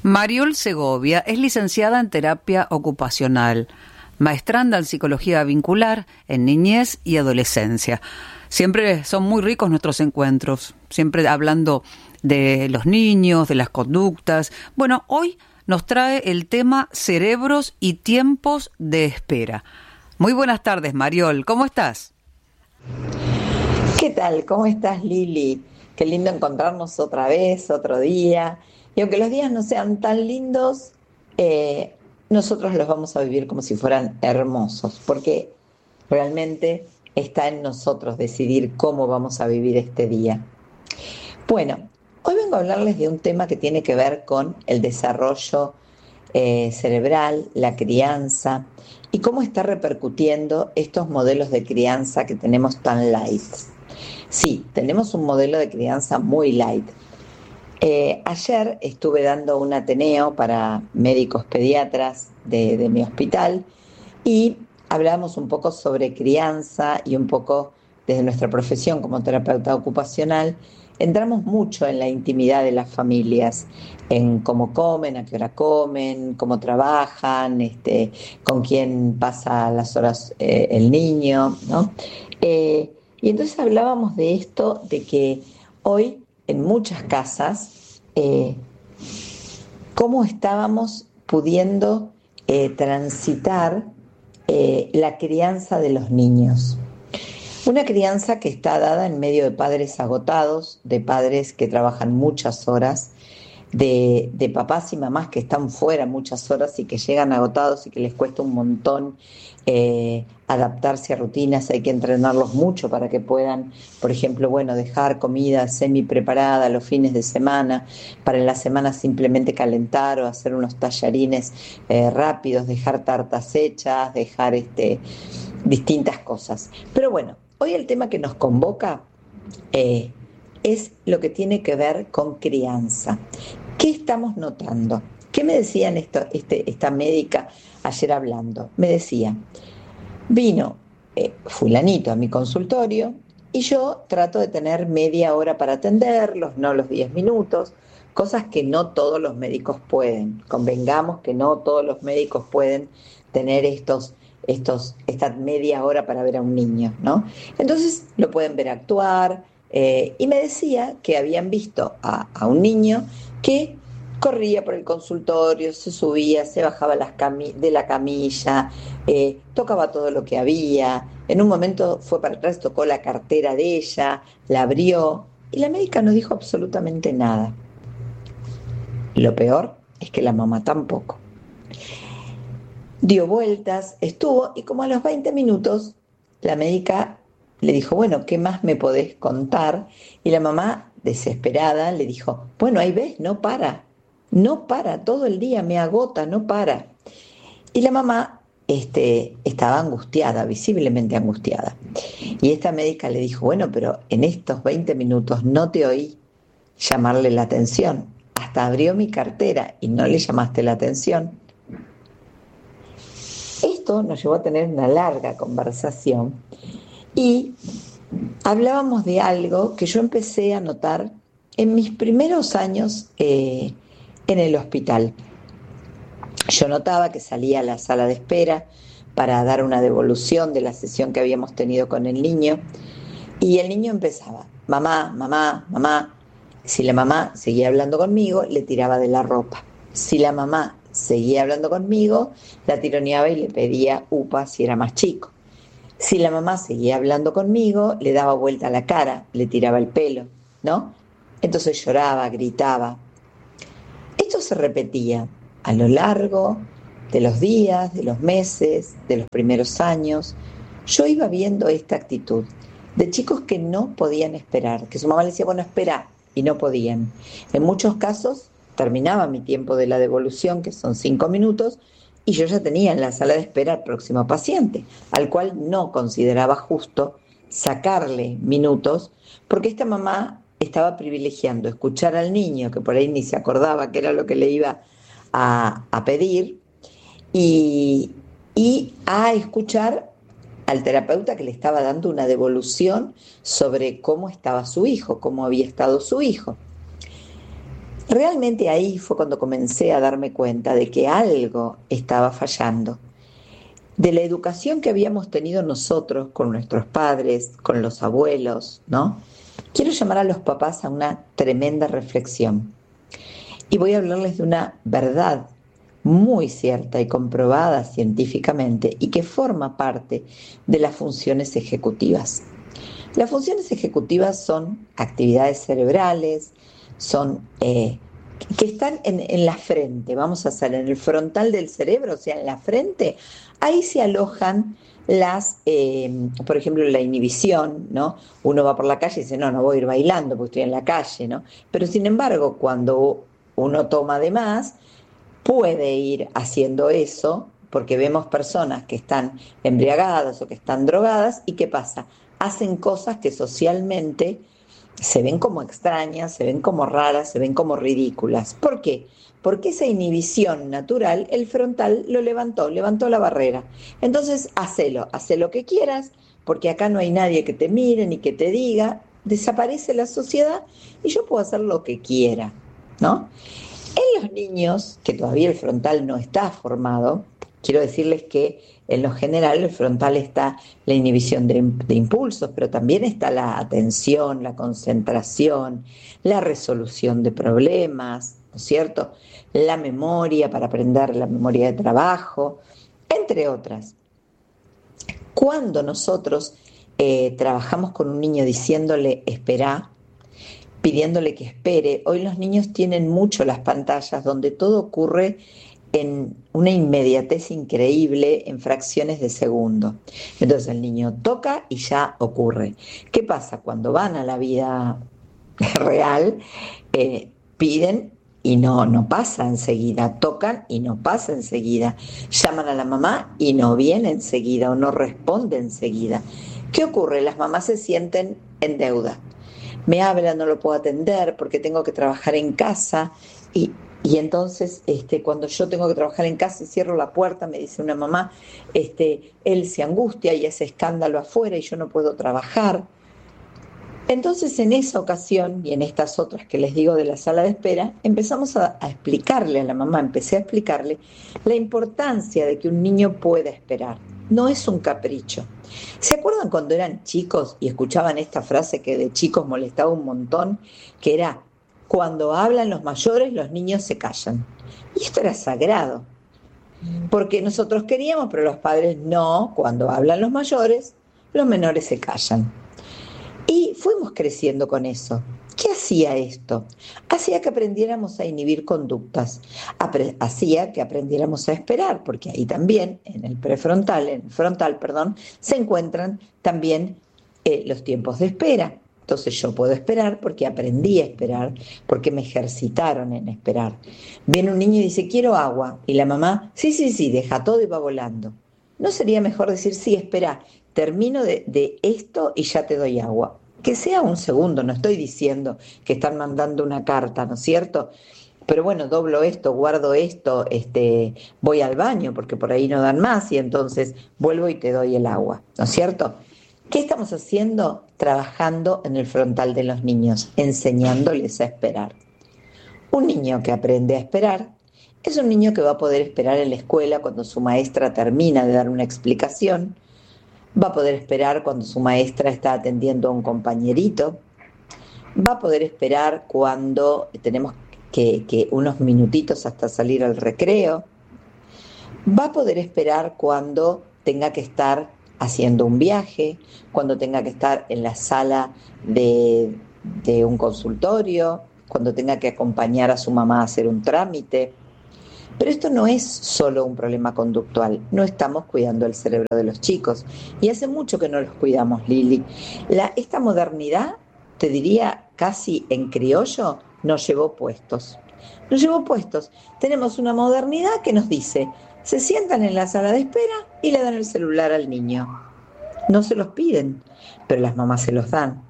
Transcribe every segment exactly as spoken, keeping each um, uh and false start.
Mariol Segovia es licenciada en terapia ocupacional, maestranda en psicología vincular en niñez y adolescencia. Siempre son muy ricos nuestros encuentros, siempre hablando de los niños, de las conductas. Bueno, hoy nos trae el tema cerebros y tiempos de espera. Muy buenas tardes, Mariol, ¿cómo estás? ¿Qué tal? ¿Cómo estás, Lili? Qué lindo encontrarnos otra vez, otro día. Y aunque los días no sean tan lindos, eh, nosotros los vamos a vivir como si fueran hermosos, porque realmente está en nosotros decidir cómo vamos a vivir este día. Bueno, hoy vengo a hablarles de un tema que tiene que ver con el desarrollo eh, cerebral, la crianza y cómo está repercutiendo estos modelos de crianza que tenemos tan light. Sí, tenemos un modelo de crianza muy light. Eh, ayer estuve dando un ateneo para médicos pediatras de, de mi hospital y hablamos un poco sobre crianza y un poco desde nuestra profesión como terapeuta ocupacional. Entramos mucho en la intimidad de las familias, en cómo comen, a qué hora comen, cómo trabajan, este, con quién pasa las horas eh, el niño, ¿no? Eh, y entonces hablábamos de esto, de que hoy en muchas casas, eh, cómo estábamos pudiendo eh, transitar eh, la crianza de los niños. Una crianza que está dada en medio de padres agotados, de padres que trabajan muchas horas, de, de papás y mamás que están fuera muchas horas y que llegan agotados y que les cuesta un montón eh, adaptarse a rutinas. Hay que entrenarlos mucho para que puedan, por ejemplo, bueno, dejar comida semi preparada los fines de semana, para en la semana simplemente calentar o hacer unos tallarines eh, rápidos, dejar tartas hechas, dejar este, distintas cosas. Pero bueno, hoy el tema que nos convoca eh, es lo que tiene que ver con crianza. ¿Qué estamos notando? ¿Qué me decían esto, este, esta médica ayer hablando? Me decía, vino eh, fulanito a mi consultorio y yo trato de tener media hora para atenderlos, no los diez minutos, cosas que no todos los médicos pueden. Convengamos que no todos los médicos pueden tener estos, estos, esta media hora para ver a un niño, ¿no? Entonces lo pueden ver actuar, eh, y me decía que habían visto a, a un niño que corría por el consultorio, se subía, se bajaba las cami- de la camilla, eh, tocaba todo lo que había. En un momento fue para atrás, tocó la cartera de ella, la abrió y la médica no dijo absolutamente nada. Lo peor es que la mamá tampoco. Dio vueltas, estuvo y como a los veinte minutos la médica le dijo, bueno, ¿qué más me podés contar? Y la mamá, desesperada, le dijo, bueno, ahí ves, no para, no para, todo el día me agota, no para. Y la mamá este, estaba angustiada, visiblemente angustiada. Y esta médica le dijo, bueno, pero en estos veinte minutos no te oí llamarle la atención. Hasta abrió mi cartera y no le llamaste la atención. Esto nos llevó a tener una larga conversación y hablábamos de algo que yo empecé a notar en mis primeros años eh, en el hospital. Yo notaba que salía a la sala de espera para dar una devolución de la sesión que habíamos tenido con el niño y el niño empezaba, mamá, mamá, mamá. Si la mamá seguía hablando conmigo, le tiraba de la ropa. Si la mamá seguía hablando conmigo, la tironeaba y le pedía upa si era más chico. Si la mamá seguía hablando conmigo, le daba vuelta a la cara, le tiraba el pelo, ¿no? Entonces lloraba, gritaba. Esto se repetía a lo largo de los días, de los meses, de los primeros años. Yo iba viendo esta actitud de chicos que no podían esperar, que su mamá le decía, bueno, espera, y no podían. En muchos casos terminaba mi tiempo de la devolución, que son cinco minutos, y yo ya tenía en la sala de espera al próximo paciente, al cual no consideraba justo sacarle minutos, porque esta mamá estaba privilegiando escuchar al niño, que por ahí ni se acordaba que era lo que le iba a, a pedir, y, y a escuchar al terapeuta que le estaba dando una devolución sobre cómo estaba su hijo, cómo había estado su hijo. Realmente ahí fue cuando comencé a darme cuenta de que algo estaba fallando, de la educación que habíamos tenido nosotros con nuestros padres, con los abuelos, ¿no? Quiero llamar a los papás a una tremenda reflexión y voy a hablarles de una verdad muy cierta y comprobada científicamente y que forma parte de las funciones ejecutivas. Las funciones ejecutivas son actividades cerebrales, son eh, que están en, en la frente, vamos a hacer en el frontal del cerebro, o sea, en la frente, ahí se alojan las, eh, por ejemplo, la inhibición, ¿no? Uno va por la calle y dice, no, no voy a ir bailando porque estoy en la calle, ¿no? Pero sin embargo, cuando uno toma de más, puede ir haciendo eso, porque vemos personas que están embriagadas o que están drogadas, ¿y qué pasa? Hacen cosas que socialmente se ven como extrañas, se ven como raras, se ven como ridículas. ¿Por qué? Porque esa inhibición natural, el frontal lo levantó, levantó la barrera. Entonces, hacelo, haz lo que quieras, porque acá no hay nadie que te mire ni que te diga, desaparece la sociedad y yo puedo hacer lo que quiera, ¿no? En los niños, que todavía el frontal no está formado, quiero decirles que en lo general el frontal está la inhibición de, de impulsos, pero también está la atención, la concentración, la resolución de problemas, ¿no es cierto? La memoria para aprender, la memoria de trabajo, entre otras. Cuando nosotros eh, trabajamos con un niño diciéndole espera, pidiéndole que espere, hoy los niños tienen mucho las pantallas donde todo ocurre en una inmediatez increíble, en fracciones de segundo. Entonces el niño toca y ya ocurre. ¿Qué pasa? Cuando van a la vida real, eh, piden y no, no pasa enseguida, tocan y no pasa enseguida, llaman a la mamá y no viene enseguida o no responde enseguida. ¿Qué ocurre? Las mamás se sienten en deuda. Me habla, no lo puedo atender porque tengo que trabajar en casa y, y entonces este, cuando yo tengo que trabajar en casa y cierro la puerta, me dice una mamá, este, él se angustia y hace escándalo afuera y yo no puedo trabajar. Entonces en esa ocasión y en estas otras que les digo de la sala de espera, empezamos a, a explicarle a la mamá, empecé a explicarle la importancia de que un niño pueda esperar. No es un capricho. ¿Se acuerdan cuando eran chicos y escuchaban esta frase que de chicos molestaba un montón? Que era, cuando hablan los mayores, los niños se callan. Y esto era sagrado. Porque nosotros queríamos, pero los padres no. Cuando hablan los mayores, los menores se callan. Y fuimos creciendo con eso. ¿Qué hacía esto? Hacía que aprendiéramos a inhibir conductas, Apre- hacía que aprendiéramos a esperar, porque ahí también, en el prefrontal, en el frontal, perdón, se encuentran también eh, los tiempos de espera. Entonces yo puedo esperar porque aprendí a esperar, porque me ejercitaron en esperar. Viene un niño y dice, quiero agua, y la mamá, sí, sí, sí, deja todo y va volando. ¿No sería mejor decir, sí, espera, termino de, de esto y ya te doy agua? Que sea un segundo, no estoy diciendo que están mandando una carta, ¿no es cierto? Pero bueno, doblo esto, guardo esto, este, voy al baño porque por ahí no dan más y entonces vuelvo y te doy el agua, ¿no es cierto? ¿Qué estamos haciendo? Trabajando en el frontal de los niños, enseñándoles a esperar. Un niño que aprende a esperar es un niño que va a poder esperar en la escuela cuando su maestra termina de dar una explicación, va a poder esperar cuando su maestra está atendiendo a un compañerito, va a poder esperar cuando tenemos que, que unos minutitos hasta salir al recreo, va a poder esperar cuando tenga que estar haciendo un viaje, cuando tenga que estar en la sala de, de un consultorio, cuando tenga que acompañar a su mamá a hacer un trámite. Pero esto no es solo un problema conductual, no estamos cuidando el cerebro de los chicos y hace mucho que no los cuidamos, Lili. La, esta modernidad, te diría casi en criollo, nos llevó puestos. Nos llevó puestos. Tenemos una modernidad que nos dice, se sientan en la sala de espera y le dan el celular al niño. No se los piden, pero las mamás se los dan.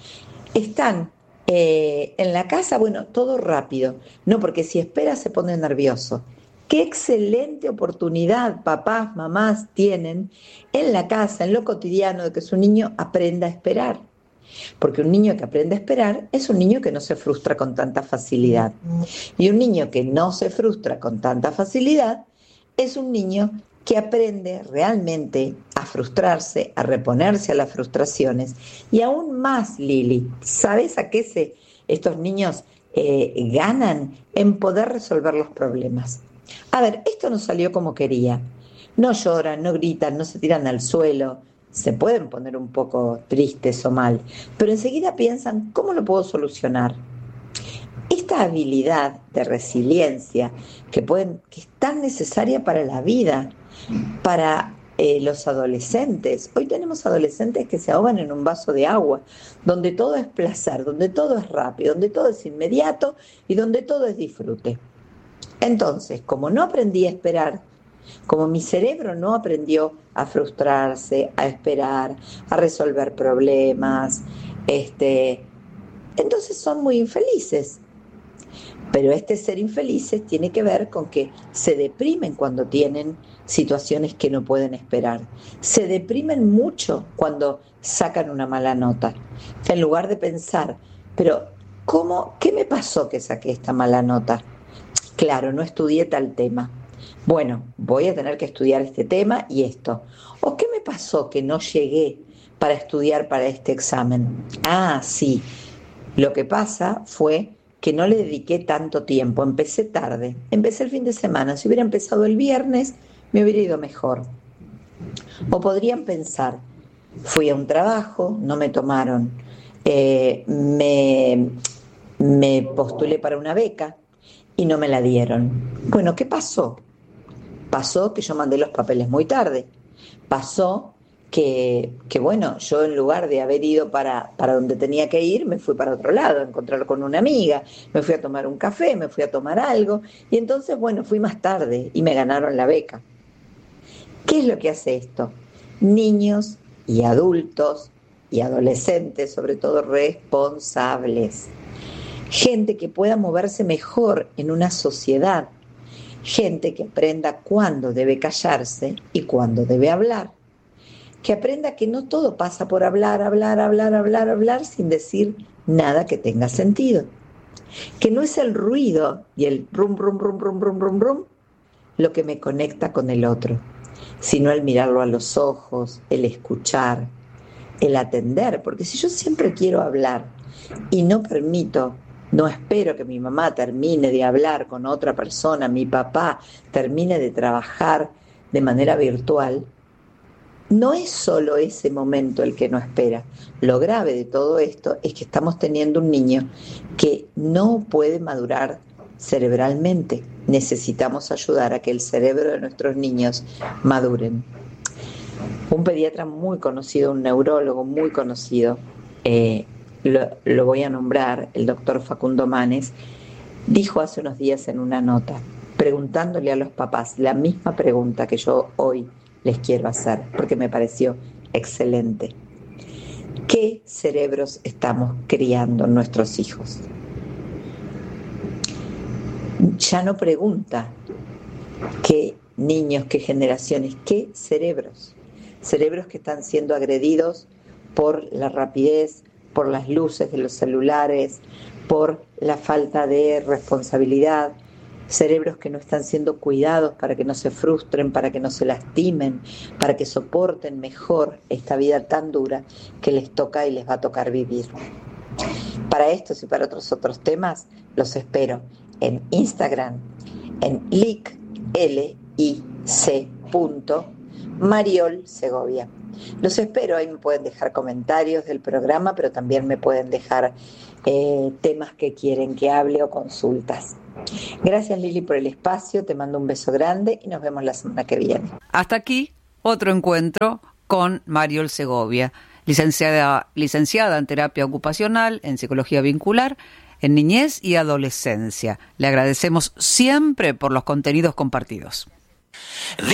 Están eh, en la casa, bueno, todo rápido. No, porque si espera se pone nervioso. Qué excelente oportunidad papás, mamás tienen en la casa, en lo cotidiano, de que su niño aprenda a esperar. Porque un niño que aprende a esperar es un niño que no se frustra con tanta facilidad. Y un niño que no se frustra con tanta facilidad es un niño que aprende realmente a frustrarse, a reponerse a las frustraciones. Y aún más, Lili, ¿sabes a qué se, estos niños eh, ganan? En poder resolver los problemas. A ver, esto no salió como quería. No lloran, no gritan, no se tiran al suelo. Se pueden poner un poco tristes o mal, pero enseguida piensan, ¿cómo lo puedo solucionar? Esta habilidad de resiliencia que, pueden, que es tan necesaria para la vida, para eh, los adolescentes. Hoy tenemos adolescentes que se ahogan en un vaso de agua, donde todo es placer, donde todo es rápido, donde todo es inmediato y donde todo es disfrute. Entonces, como no aprendí a esperar, como mi cerebro no aprendió a frustrarse, a esperar, a resolver problemas, este, entonces son muy infelices. Pero este ser infelices tiene que ver con que se deprimen cuando tienen situaciones que no pueden esperar. Se deprimen mucho cuando sacan una mala nota. En lugar de pensar, pero ¿cómo, qué me pasó que saqué esta mala nota? Claro, no estudié tal tema. Bueno, voy a tener que estudiar este tema y esto. ¿O qué me pasó que no llegué para estudiar para este examen? Ah, sí. Lo que pasa fue que no le dediqué tanto tiempo, empecé tarde, empecé el fin de semana, si hubiera empezado el viernes me hubiera ido mejor. O podrían pensar, fui a un trabajo, no me tomaron, eh, me, me postulé para una beca y no me la dieron. Bueno, ¿qué pasó? Pasó que yo mandé los papeles muy tarde, pasó Que, que bueno, yo en lugar de haber ido para, para donde tenía que ir, me fui para otro lado, a encontrar con una amiga, me fui a tomar un café, me fui a tomar algo, y entonces, bueno, fui más tarde y me ganaron la beca. ¿Qué es lo que hace esto? Niños y adultos y adolescentes, sobre todo responsables. Gente que pueda moverse mejor en una sociedad. Gente que aprenda cuándo debe callarse y cuándo debe hablar. Que aprenda que no todo pasa por hablar, hablar, hablar, hablar, hablar sin decir nada que tenga sentido. Que no es el ruido y el rum, rum, rum, rum, rum, rum, rum lo que me conecta con el otro, sino el mirarlo a los ojos, el escuchar, el atender. Porque si yo siempre quiero hablar y no permito, no espero que mi mamá termine de hablar con otra persona, mi papá termine de trabajar de manera virtual, no es solo ese momento el que no espera. Lo grave de todo esto es que estamos teniendo un niño que no puede madurar cerebralmente. Necesitamos ayudar a que el cerebro de nuestros niños maduren. Un pediatra muy conocido, un neurólogo muy conocido, eh, lo, lo voy a nombrar, el doctor Facundo Manes, dijo hace unos días en una nota, preguntándole a los papás la misma pregunta que yo hoy les quiero hacer, porque me pareció excelente. ¿Qué cerebros estamos criando nuestros hijos? Ya no pregunta qué niños, qué generaciones, qué cerebros. Cerebros que están siendo agredidos por la rapidez, por las luces de los celulares, por la falta de responsabilidad. Cerebros que no están siendo cuidados para que no se frustren, para que no se lastimen, para que soporten mejor esta vida tan dura que les toca y les va a tocar vivir. Para estos y para otros otros temas, los espero en Instagram, en lic, L I C punto, Mariol Segovia. Los espero, ahí me pueden dejar comentarios del programa, pero también me pueden dejar eh, temas que quieren que hable o consultas. Gracias, Lili, por el espacio, te mando un beso grande y nos vemos la semana que viene. Hasta aquí otro encuentro con Mariol Segovia, licenciada, licenciada en terapia ocupacional, en psicología vincular, en niñez y adolescencia. Le agradecemos siempre por los contenidos compartidos.